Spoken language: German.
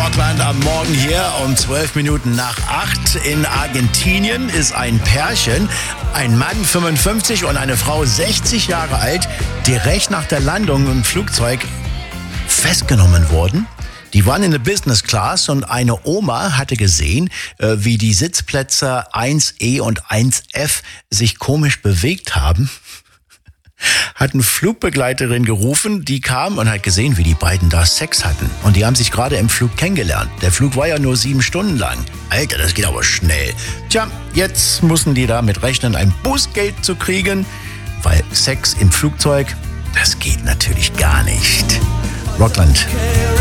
Rockland am Morgen hier um 12 Minuten nach 8. In Argentinien ist ein Pärchen, ein Mann 55 und eine Frau 60 Jahre alt, direkt nach der Landung im Flugzeug festgenommen worden. Die waren in der Business Class und eine Oma hatte gesehen, wie die Sitzplätze 1E und 1F sich komisch bewegt haben. Hat eine Flugbegleiterin gerufen, die kam und hat gesehen, wie die beiden da Sex hatten. Und die haben sich gerade im Flug kennengelernt. Der Flug war ja nur 7 Stunden lang. Alter, das geht aber schnell. Tja, jetzt mussten die damit rechnen, ein Bußgeld zu kriegen, weil Sex im Flugzeug, das geht natürlich gar nicht. Rockland.